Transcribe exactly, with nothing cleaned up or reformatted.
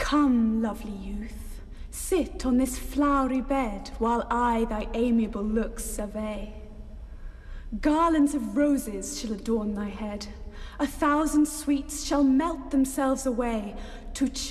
Come, lovely youth, sit on this flowery bed, while I thy amiable looks survey. Garlands of roses shall adorn thy head, a thousand sweets shall melt themselves away to